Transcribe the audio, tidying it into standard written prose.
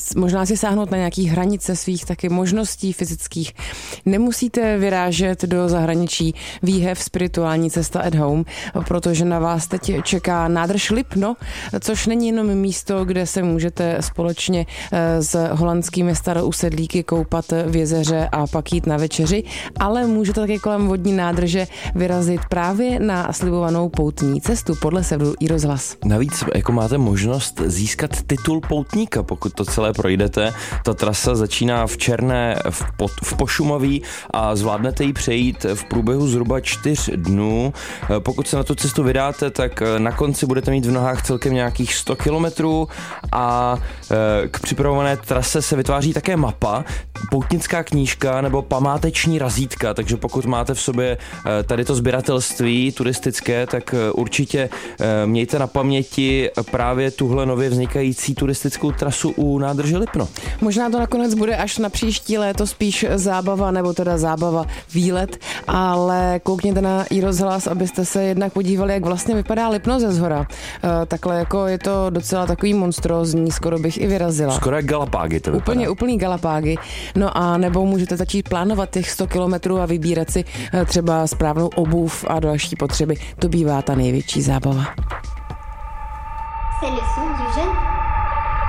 možná si sáhnout na nějaký hranice svých taky možností fyzických. Nemusíte vyrážet do zahraničí. We have spirituální cesta at home, protože na vás teď čeká nádrž Lipno, což není jenom místo, kde se můžete společně s holandskými starousedlíky koupat v jezeře a pak jít na večeři, ale můžete také kolem vodní nádrže vyrazit právě na slibovanou poutní cestu podle serveru iRozhlas. Navíc jako máte možnost získat titul poutníka, pokud to celé projdete. Ta trasa začíná v Černé v Pošumaví a zvládnete ji přejít v průběhu zhruba 4 dnů. Pokud se na tu cestu vydáte, tak na konci budete mít v nohách celkem nějakých 100 kilometrů a k připravované trase se vytváří také mapa, poutnická knížka nebo památeční razítka, takže pokud máte v sobě tady to sběratelství turistické, tak určitě mějte na paměti právě tuhle nově vznikající turistickou trasu u nádrže Lipno. Možná to nakonec bude až na příští léto spíš zábava, nebo teda zábava, výlet, ale koukněte na iRozhlas, abyste se jednak podívali, jak vlastně vypadá Lipno ze zhora. Takhle jako je to docela takový monstrózní, skoro bych i vyrazila. Skoro jak Galapágy to vypadá. Úplný Galapágy. No a nebo můžete začít plánovat těch 100 kilometrů a vybírat si třeba správnou obuv a další potřeby. To bývá ta největší zábava. C'est le son du jeune